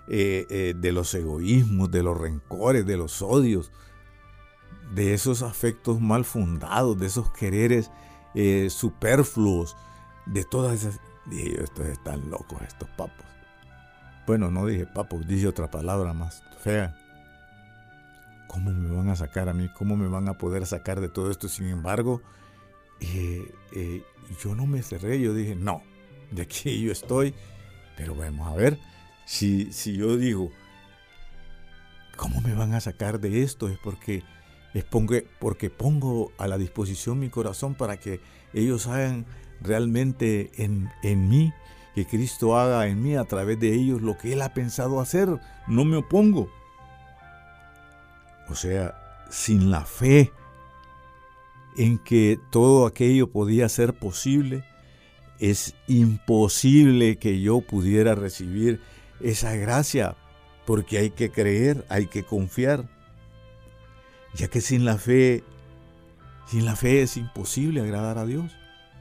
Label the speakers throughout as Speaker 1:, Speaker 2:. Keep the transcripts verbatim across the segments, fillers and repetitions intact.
Speaker 1: eh, eh, de los egoísmos, de los rencores, de los odios, de esos afectos mal fundados, de esos quereres eh, superfluos, de todas esas. Dije yo, estos están locos, estos papos. Bueno, no dije papos, dije otra palabra más fea. ¿Cómo me van a sacar a mí? ¿Cómo me van a poder sacar de todo esto? Sin embargo, eh, eh, yo no me cerré. Yo dije, no, de aquí yo estoy. Pero vamos a ver, si, si yo digo, ¿cómo me van a sacar de esto? Es porque, es porque, porque pongo a la disposición mi corazón para que ellos hagan realmente en, en mí, que Cristo haga en mí a través de ellos lo que Él ha pensado hacer. No me opongo. O sea, sin la fe en que todo aquello podía ser posible, es imposible que yo pudiera recibir esa gracia, porque hay que creer, hay que confiar, ya que sin la fe, sin la fe es imposible agradar a Dios.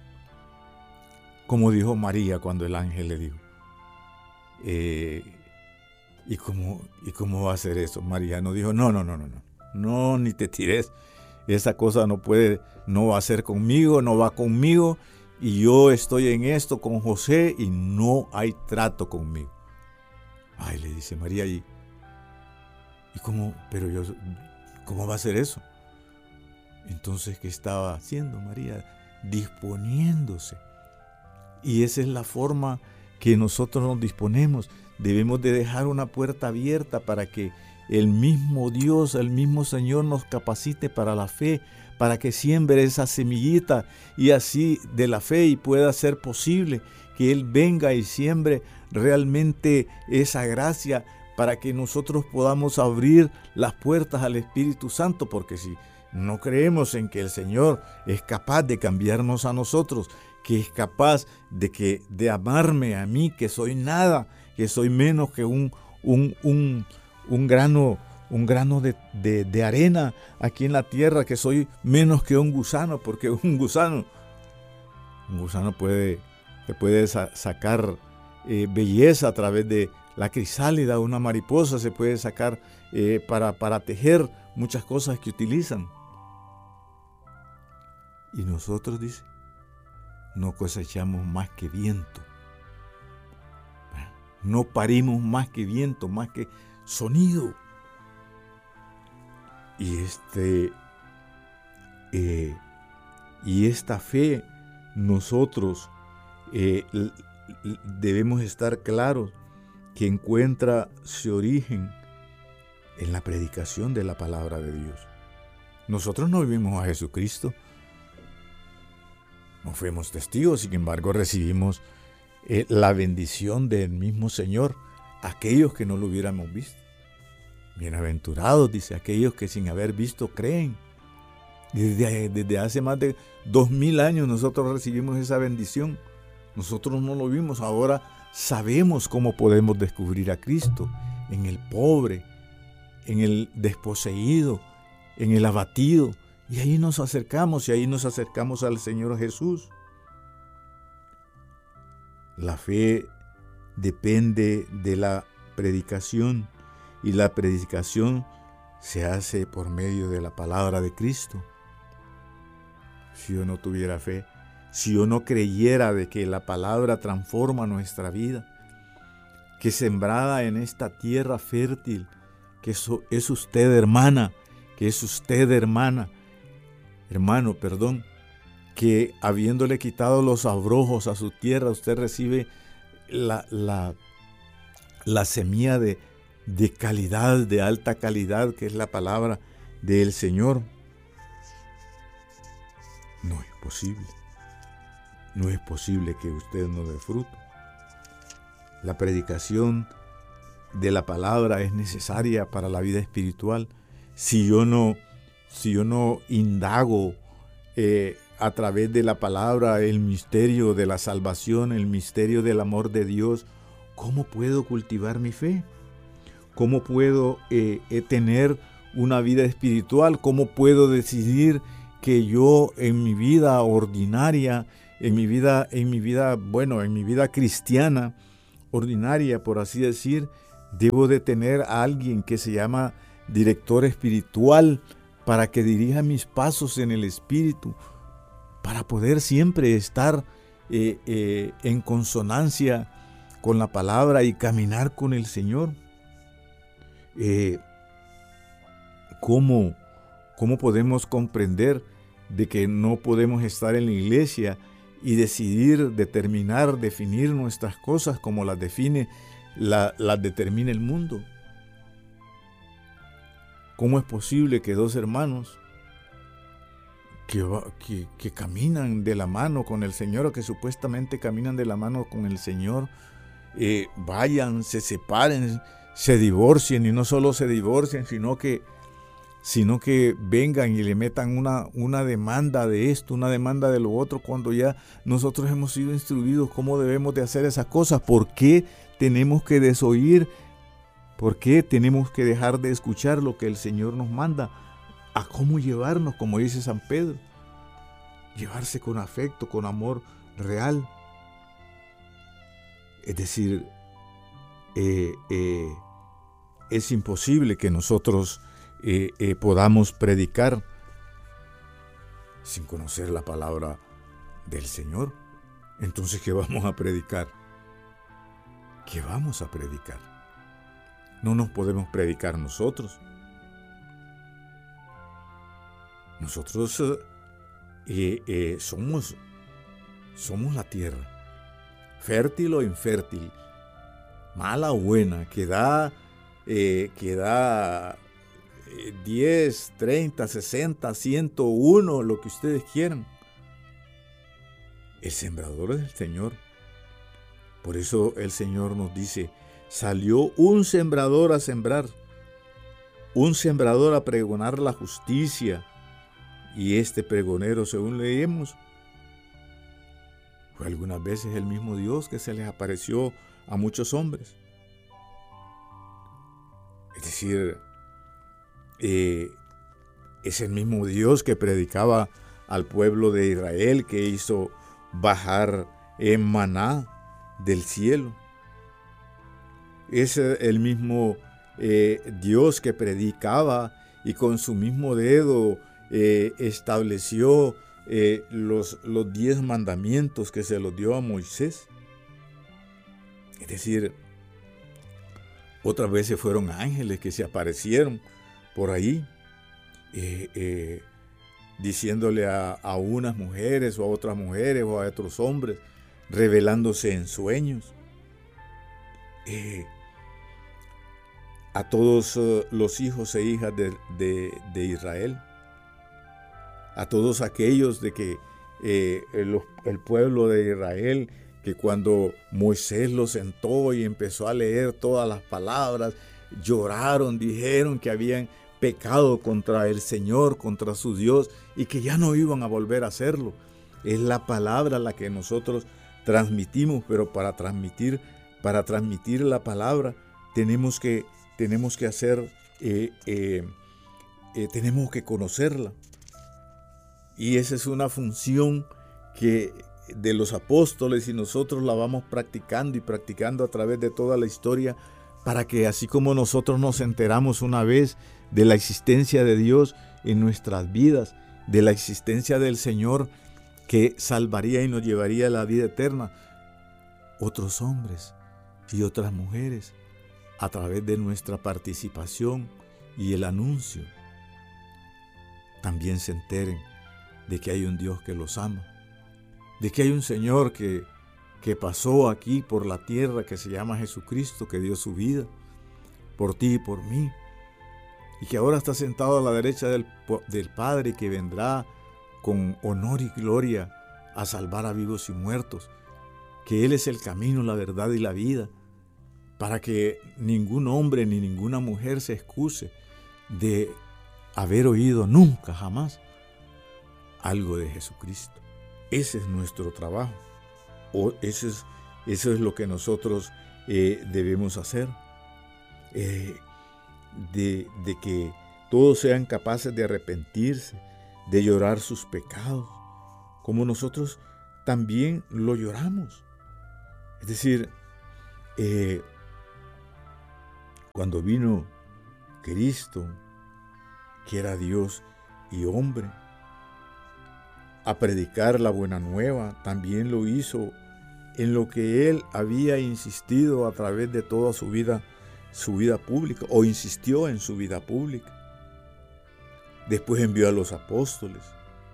Speaker 1: Como dijo María cuando el ángel le dijo, eh, ¿y cómo, ¿y cómo va a ser eso? María no dijo, no, no, no, no, no, no, ni te tires, esa cosa no puede, no va a ser conmigo, no va conmigo, y yo estoy en esto con José y no hay trato conmigo. Ay, le dice María, ¿y, y cómo, pero yo, cómo va a ser eso? Entonces, ¿qué estaba haciendo María? Disponiéndose. Y esa es la forma que nosotros nos disponemos. Debemos de dejar una puerta abierta para que el mismo Dios, el mismo Señor nos capacite para la fe, para que siembre esa semillita y así de la fe y pueda ser posible que Él venga y siembre realmente esa gracia para que nosotros podamos abrir las puertas al Espíritu Santo, porque si no creemos en que el Señor es capaz de cambiarnos a nosotros, que es capaz de, que, de amarme a mí, que soy nada, que soy menos que un, un, un, un grano, un grano de, de, de arena aquí en la tierra, que soy menos que un gusano, porque un gusano, un gusano puede, te puede sa- sacar eh, belleza a través de la crisálida, una mariposa se puede sacar eh, para, para tejer muchas cosas que utilizan. Y nosotros, dice, no cosechamos más que viento. No parimos más que viento, más que sonido. Y este eh, y esta fe nosotros eh, debemos estar claros que encuentra su origen en la predicación de la palabra de Dios. Nosotros no vimos a Jesucristo, no fuimos testigos, sin embargo recibimos eh, la bendición del mismo Señor, aquellos que no lo hubiéramos visto. Bienaventurados, dice, aquellos que sin haber visto creen. Desde, desde hace más de dos mil años nosotros recibimos esa bendición. Nosotros no lo vimos, ahora sabemos cómo podemos descubrir a Cristo en el pobre, en el desposeído, en el abatido. Y ahí nos acercamos, y ahí nos acercamos al Señor Jesús. La fe depende de la predicación, y la predicación se hace por medio de la palabra de Cristo. Si yo no tuviera fe, si yo no creyera de que la palabra transforma nuestra vida, que sembrada en esta tierra fértil, que eso es usted hermana, que es usted hermana, hermano, perdón, que habiéndole quitado los abrojos a su tierra, usted recibe la, la, la semilla de, de calidad, de alta calidad, que es la palabra del Señor. No es posible. No es posible que usted no dé fruto. La predicación de la palabra es necesaria para la vida espiritual. Si yo no, si yo no indago eh, a través de la palabra el misterio de la salvación, el misterio del amor de Dios, ¿cómo puedo cultivar mi fe? ¿Cómo puedo eh, eh, tener una vida espiritual? ¿Cómo puedo decidir que yo en mi vida ordinaria, en mi vida, en mi vida, bueno, en mi vida cristiana, ordinaria, por así decir, Debo de tener a alguien que se llama director espiritual para que dirija mis pasos en el Espíritu, para poder siempre estar eh, eh, en consonancia con la palabra y caminar con el Señor. Eh, ¿cómo, ¿Cómo podemos comprender de que no podemos estar en la iglesia y decidir, determinar, definir nuestras cosas como las define, la, las determina el mundo? ¿Cómo es posible que dos hermanos que, que, que caminan de la mano con el Señor, o que supuestamente caminan de la mano con el Señor, eh, vayan, se separen, se divorcien, y no solo se divorcien, sino que sino que vengan y le metan una, una demanda de esto, una demanda de lo otro, cuando ya nosotros hemos sido instruidos cómo debemos de hacer esas cosas? ¿Por qué tenemos que desoír? ¿Por qué tenemos que dejar de escuchar lo que el Señor nos manda? ¿A cómo llevarnos, como dice San Pedro? Llevarse con afecto, con amor real. Es decir, eh, eh, es imposible que nosotros Eh, eh, podamos predicar sin conocer la palabra del Señor. Entonces, ¿qué vamos a predicar? ¿Qué vamos a predicar? No nos podemos predicar nosotros. Nosotros eh, eh, somos, somos la tierra, fértil o infértil, mala o buena, que da, eh, que da diez, treinta, sesenta, ciento uno, lo que ustedes quieran. El sembrador es el Señor. Por eso el Señor nos dice, salió un sembrador a sembrar, un sembrador a pregonar la justicia, y este pregonero, según leemos, fue algunas veces el mismo Dios que se les apareció a muchos hombres. Es decir, Eh, es el mismo Dios que predicaba al pueblo de Israel, que hizo bajar en maná del cielo. Es el mismo eh, Dios que predicaba y con su mismo dedo eh, estableció eh, los, los diez mandamientos que se los dio a Moisés. Es decir, otras veces fueron ángeles que se aparecieron por ahí, eh, eh, diciéndole a, a unas mujeres o a otras mujeres o a otros hombres, revelándose en sueños. Eh, a todos uh, los hijos e hijas de, de, de Israel, a todos aquellos de que eh, el, el pueblo de Israel, que cuando Moisés los sentó y empezó a leer todas las palabras, lloraron, dijeron que habían pecado contra el Señor, contra su Dios, y que ya no iban a volver a hacerlo. Es la palabra la que nosotros transmitimos, pero para transmitir, para transmitir la palabra tenemos que, tenemos que hacer, eh, eh, eh, tenemos que conocerla. Y esa es una función que de los apóstoles, y nosotros la vamos practicando y practicando a través de toda la historia, para que así como nosotros nos enteramos una vez de la existencia de Dios en nuestras vidas, de la existencia del Señor que salvaría y nos llevaría a la vida eterna, otros hombres y otras mujeres, a través de nuestra participación y el anuncio, también se enteren de que hay un Dios que los ama, de que hay un Señor que, que pasó aquí por la tierra, que se llama Jesucristo, que dio su vida por ti y por mí, y que ahora está sentado a la derecha del, del Padre, y que vendrá con honor y gloria a salvar a vivos y muertos, que Él es el camino, la verdad y la vida, para que ningún hombre ni ninguna mujer se excuse de haber oído nunca, jamás, algo de Jesucristo. Ese es nuestro trabajo, o eso es, eso es lo que nosotros eh, debemos hacer, eh, de, de que todos sean capaces de arrepentirse, de llorar sus pecados, como nosotros también lo lloramos. Es decir, eh, Cuando vino Cristo, que era Dios y hombre, a predicar la buena nueva, también lo hizo en lo que él había insistido a través de toda su vida, su vida pública, o insistió en su vida pública. Después envió a los apóstoles,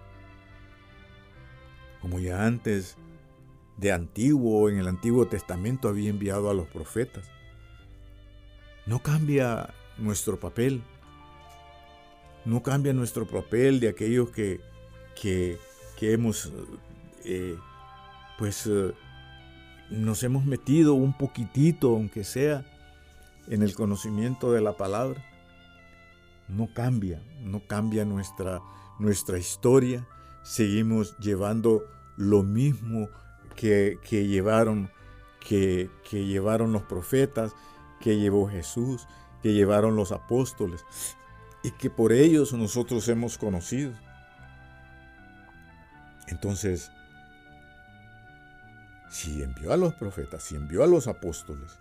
Speaker 1: como ya antes de antiguo, en el Antiguo Testamento había enviado a los profetas. No cambia nuestro papel, no cambia nuestro papel de aquellos que, que, que hemos, eh, pues, eh, nos hemos metido un poquitito, aunque sea, en el conocimiento de la palabra. No cambia, no cambia nuestra, nuestra historia. Seguimos llevando lo mismo que, que, llevaron, que, que llevaron los profetas, que llevó Jesús, que llevaron los apóstoles, y que por ellos nosotros hemos conocido. Entonces, si envió a los profetas, si envió a los apóstoles,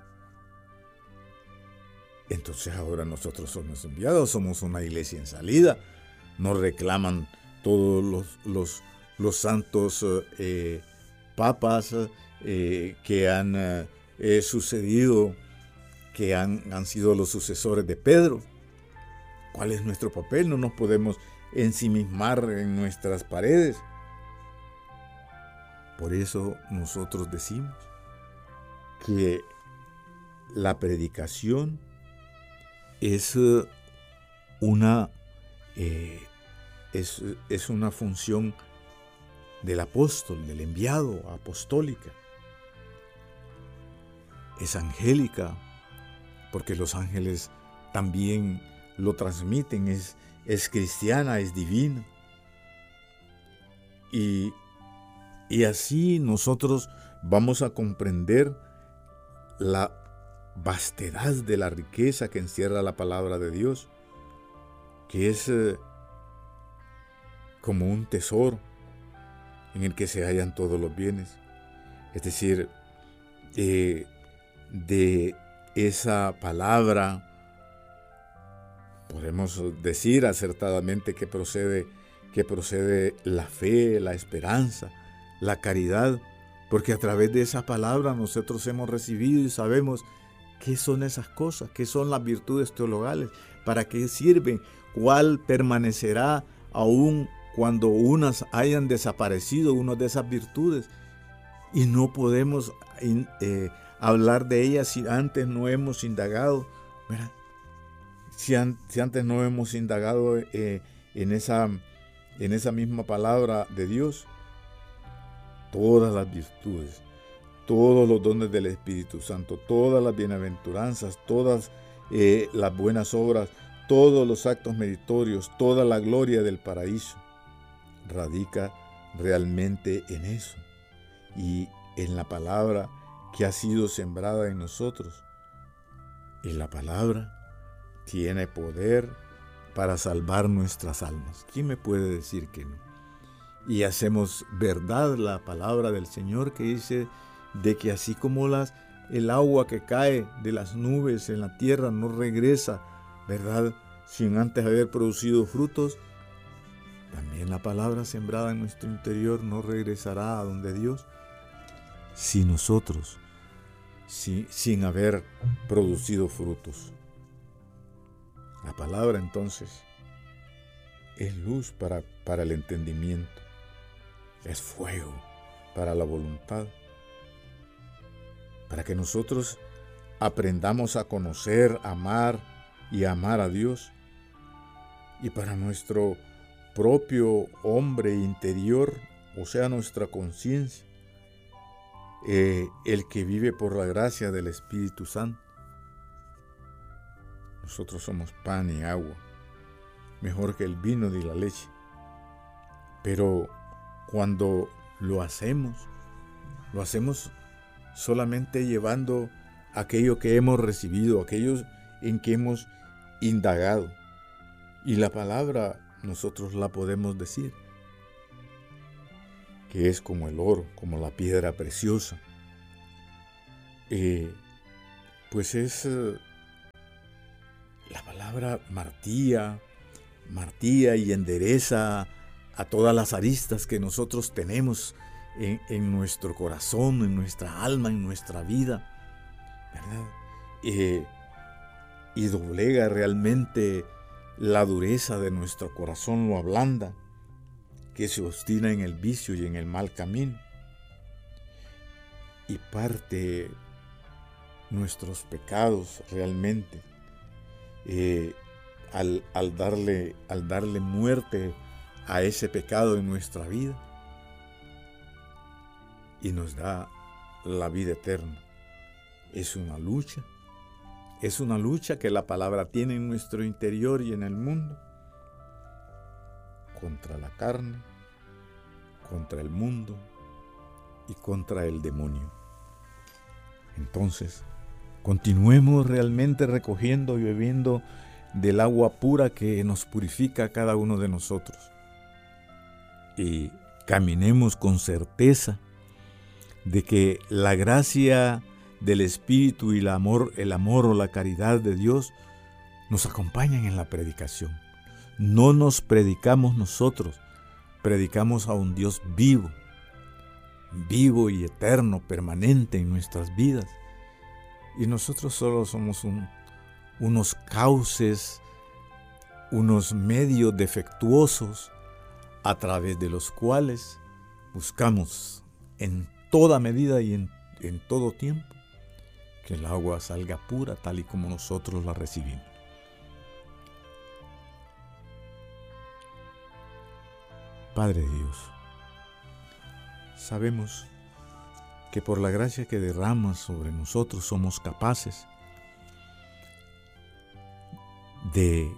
Speaker 1: entonces ahora nosotros somos enviados, somos una iglesia en salida. Nos reclaman todos los, los, los santos eh, papas eh, que han eh, sucedido, que han, han sido los sucesores de Pedro. ¿Cuál es nuestro papel? No nos podemos ensimismar en nuestras paredes. Por eso nosotros decimos que la predicación es una, eh, es, es una función del apóstol, del enviado, apostólica. Es angélica, porque los ángeles también lo transmiten, es, es cristiana, es divina. Y, y así nosotros vamos a comprender la vastedad de la riqueza que encierra la palabra de Dios, que es eh, como un tesoro en el que se hallan todos los bienes. Es decir, eh, de esa palabra podemos decir acertadamente que procede, que procede la fe, la esperanza, la caridad, porque a través de esa palabra nosotros hemos recibido y sabemos qué son esas cosas, qué son las virtudes teologales, para qué sirven, cuál permanecerá aún cuando unas hayan desaparecido, unas de esas virtudes, y no podemos eh, hablar de ellas si antes no hemos indagado, ¿verdad? Si, an, si antes no hemos indagado eh, en, esa, en esa misma palabra de Dios. Todas las virtudes, todos los dones del Espíritu Santo, todas las bienaventuranzas, todas eh, las buenas obras, todos los actos meritorios, toda la gloria del paraíso, radica realmente en eso y en la palabra que ha sido sembrada en nosotros. Y la palabra tiene poder para salvar nuestras almas. ¿Quién me puede decir que no? Y hacemos verdad la palabra del Señor que dice de que así como las, el agua que cae de las nubes en la tierra no regresa, ¿verdad?, sin antes haber producido frutos, también la palabra sembrada en nuestro interior no regresará a donde Dios si nosotros, si, sin haber producido frutos. La palabra entonces es luz para, para el entendimiento. Es fuego para la voluntad, para que nosotros aprendamos a conocer, amar y amar a Dios, y para nuestro propio hombre interior, o sea, nuestra conciencia, eh, el que vive por la gracia del Espíritu Santo. Nosotros somos pan y agua, mejor que el vino y la leche, pero cuando lo hacemos, lo hacemos solamente llevando aquello que hemos recibido, aquello en que hemos indagado. Y la palabra nosotros la podemos decir, que es como el oro, como la piedra preciosa. Eh, pues es palabra martilla, martilla y endereza a todas las aristas que nosotros tenemos en, en nuestro corazón, en nuestra alma, en nuestra vida, ¿verdad? Eh, y doblega realmente la dureza de nuestro corazón, lo ablanda, que se obstina en el vicio y en el mal camino, y parte nuestros pecados realmente, eh, al, al, darle, al darle muerte a ese pecado en nuestra vida, y nos da la vida eterna. Es una lucha, es una lucha que la palabra tiene en nuestro interior y en el mundo, contra la carne, contra el mundo y contra el demonio. Entonces, continuemos realmente recogiendo y bebiendo del agua pura que nos purifica a cada uno de nosotros. Y caminemos con certeza de que la gracia del Espíritu y el amor, el amor o la caridad de Dios nos acompañan en la predicación. No nos predicamos nosotros, predicamos a un Dios vivo, vivo y eterno, permanente en nuestras vidas. Y nosotros solo somos un, unos cauces, unos medios defectuosos a través de los cuales buscamos en toda medida y en, en todo tiempo que el agua salga pura tal y como nosotros la recibimos. Padre Dios, sabemos que por la gracia que derramas sobre nosotros somos capaces de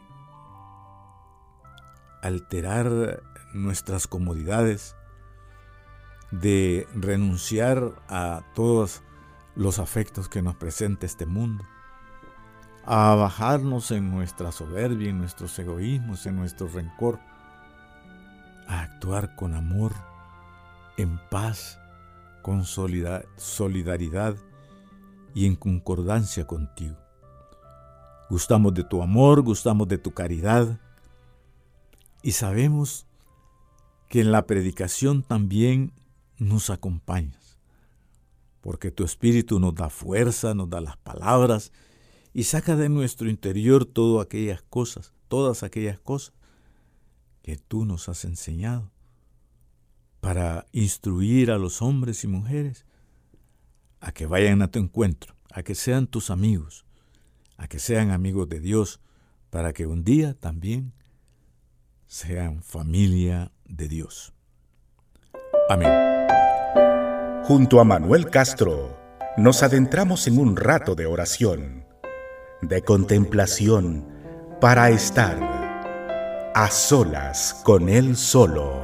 Speaker 1: alterar nuestras comodidades, de renunciar a todos los afectos que nos presenta este mundo, a bajarnos en nuestra soberbia, en nuestros egoísmos, en nuestro rencor, a actuar con amor, en paz, con solidaridad y en concordancia contigo. Gustamos de tu amor, gustamos de tu caridad y sabemos que en la predicación también nos acompañas, porque tu Espíritu nos da fuerza, nos da las palabras y saca de nuestro interior todas aquellas cosas, todas aquellas cosas que tú nos has enseñado para instruir a los hombres y mujeres a que vayan a tu encuentro, a que sean tus amigos, a que sean amigos de Dios, para que un día también sean familia de Dios. Amén.
Speaker 2: Junto a Manuel Castro, nos adentramos en un rato de oración, de contemplación, para estar a solas con Él solo.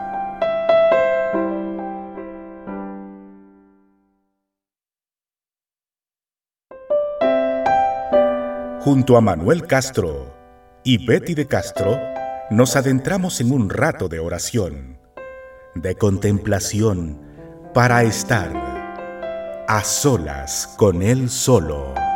Speaker 2: Junto a Manuel Castro y Betty de Castro, nos adentramos en un rato de oración, de contemplación, para estar a solas con Él solo.